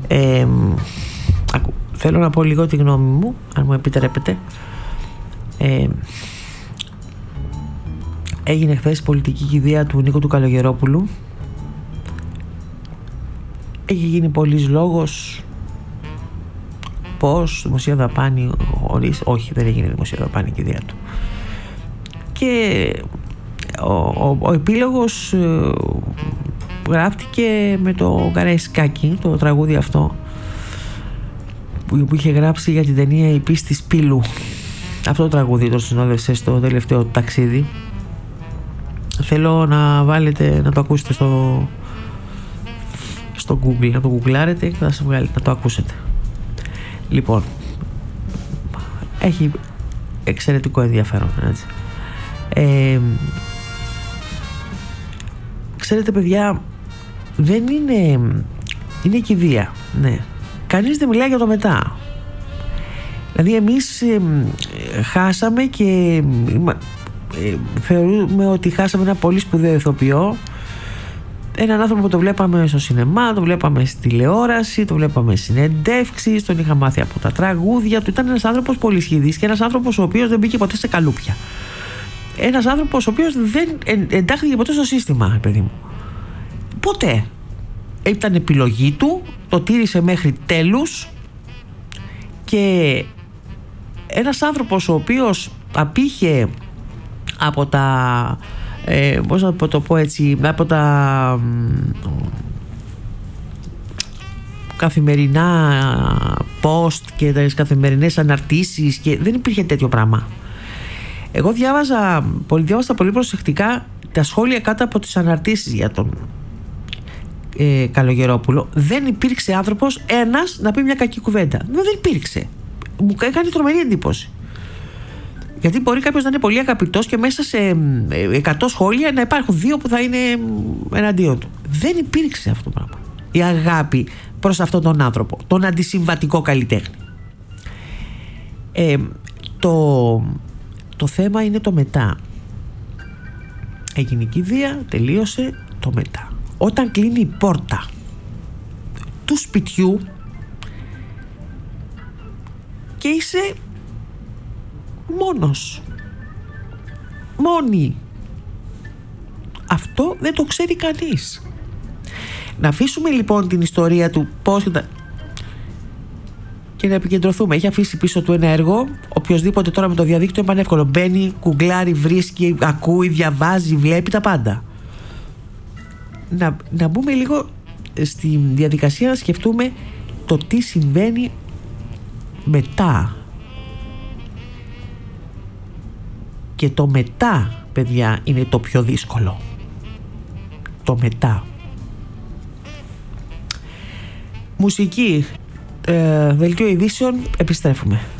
Θέλω να πω λίγο τη γνώμη μου, αν μου επιτρέπετε. Έγινε χθες πολιτική κηδεία του Νίκου του Καλογερόπουλου. Έχει γίνει πολλής λόγος πως δημοσία δαπάνη όχι, δεν έγινε δημοσία δαπάνη η κηδεία του. Και ο επίλογος γράφτηκε με το Καραϊσκάκι, το τραγούδι αυτό που είχε γράψει για την ταινία «Η πίστη Σπύλου». Αυτό το τραγούδι το συνόδευσε στο τελευταίο ταξίδι. Θέλω να βάλετε, να το ακούσετε στο Google, να το γκουγκλάρετε και θα σας βγάλει, να το ακούσετε. Λοιπόν, έχει εξαιρετικό ενδιαφέρον, έτσι. Ξέρετε, παιδιά, δεν είναι κηδεία, ναι. Κανείς δεν μιλάει για το μετά. Δηλαδή εμείς χάσαμε και θεωρούμε ότι χάσαμε ένα πολύ σπουδαίο ηθοποιό, έναν άνθρωπο που το βλέπαμε στο σινεμά, το βλέπαμε στη τηλεόραση, το βλέπαμε συνεντεύξεις, τον είχα μάθει από τα τραγούδια του. Ήταν ένας άνθρωπος πολυσχηδής και ένας άνθρωπος ο οποίος δεν μπήκε ποτέ σε καλούπια. Ένας άνθρωπος ο οποίος δεν εντάχθηκε ποτέ στο σύστημα, παιδί μου. Ποτέ. Ήταν επιλογή του, το τήρησε μέχρι τέλους, και ένας άνθρωπος ο οποίος απήχε από τα πώς να το πω έτσι, από τα καθημερινά post και τις καθημερινές αναρτήσεις, και δεν υπήρχε τέτοιο πράγμα. Εγώ διάβασα πολύ προσεκτικά τα σχόλια κάτω από τις αναρτήσεις για τον Καλογερόπουλο. Δεν υπήρξε άνθρωπος ένας να πει μια κακή κουβέντα. Δεν υπήρξε. Μου έκανε τρομερή εντύπωση. Γιατί μπορεί κάποιος να είναι πολύ αγαπητός και μέσα σε 100 σχόλια να υπάρχουν 2 που θα είναι εναντίον του. Δεν υπήρξε αυτό το πράγμα. Η αγάπη προς αυτόν τον άνθρωπο, τον αντισυμβατικό καλλιτέχνη. Το θέμα είναι το μετά. Έγινε η κηδεία, τελείωσε, το μετά. Όταν κλείνει η πόρτα του σπιτιού και είσαι μόνος, μόνη, αυτό δεν το ξέρει κανείς. Να αφήσουμε λοιπόν την ιστορία του πώς και να επικεντρωθούμε. Έχει αφήσει πίσω του ένα έργο. Οποιοςδήποτε τώρα με το διαδίκτυο είναι πανεύκολο. Μπαίνει, κουγκλάρει, βρίσκει, ακούει, διαβάζει, βλέπει τα πάντα. Να μπούμε λίγο στη διαδικασία να σκεφτούμε το τι συμβαίνει μετά. Και το μετά, παιδιά, είναι το πιο δύσκολο. Το μετά. Μουσική, δελτίο ειδήσεων, επιστρέφουμε.